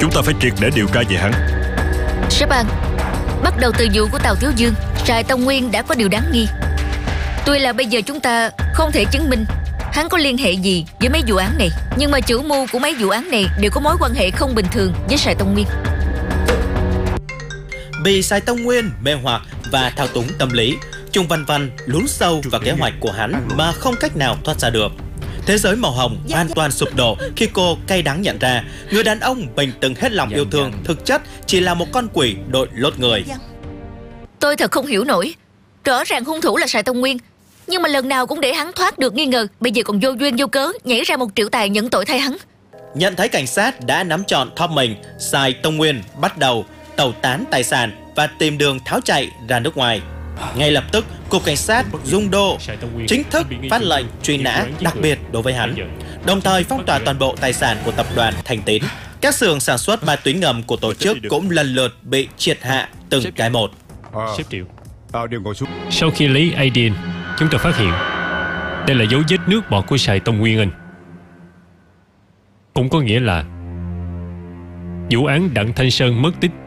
Chúng ta phải triệt để điều tra về hắn. Sếp An, bắt đầu từ vụ của Tào Thiếu Dương, Sài Tông Nguyên đã có điều đáng nghi. Tuy là bây giờ chúng ta không thể chứng minh hắn có liên hệ gì với mấy vụ án này, nhưng mà chủ mưu của mấy vụ án này đều có mối quan hệ không bình thường với Sài Tông Nguyên. Bị Sài Tông Nguyên mê hoặc và thao túng tâm lý, Trung Văn Văn lún sâu vào kế hoạch của hắn mà không cách nào thoát ra được. Thế giới màu hồng hoàn toàn sụp đổ khi cô cay đắng nhận ra người đàn ông mình từng hết lòng yêu thương thực chất chỉ là một con quỷ đội lốt người. Tôi thật không hiểu nổi. Rõ ràng hung thủ là Sài Tông Nguyên, nhưng mà lần nào cũng để hắn thoát được nghi ngờ. Bây giờ còn vô duyên vô cớ nhảy ra một triệu tài nhận tội thay hắn. Nhận thấy cảnh sát đã nắm trọn thóp mình, Sài Tông Nguyên bắt đầu tẩu tán tài sản và tìm đường tháo chạy ra nước ngoài. Ngay lập tức, Cục Cảnh sát Dung Đô chính thức phát lệnh truy nã đặc biệt đối với hắn, đồng thời phong tỏa toàn bộ tài sản của tập đoàn Thành Tín. Các xưởng sản xuất ma túy ngầm của tổ chức cũng lần lượt bị triệt hạ từng cái một. Sếp Triệu, sau khi lấy ADN, chúng ta phát hiện đây là dấu vết nước bọt của Sài Tông Nguyên Anh. Cũng có nghĩa là vụ án Đặng Thanh Sơn mất tích